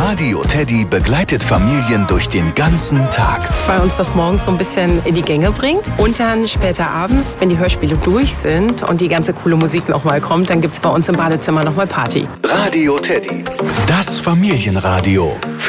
Radio Teddy begleitet Familien durch den ganzen Tag. Weil uns das morgens so ein bisschen in die Gänge bringt. Und dann später abends, wenn die Hörspiele durch sind und die ganze coole Musik nochmal kommt, dann gibt's bei uns im Badezimmer nochmal Party. Radio Teddy, das Familienradio.